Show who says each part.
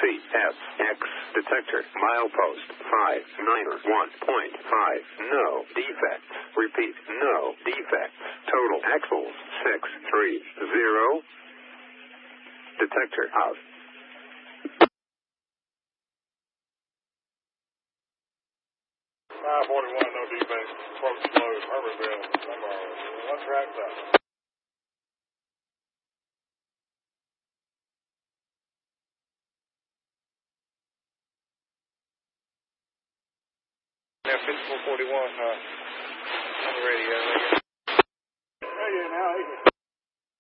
Speaker 1: CSX detector milepost 591.5. No defects. Repeat, no defects. Total axles 630. Detector out.
Speaker 2: 541, no defects. Approach slow, Herbertville. Number 1 track south. Now, 5441 on the radio.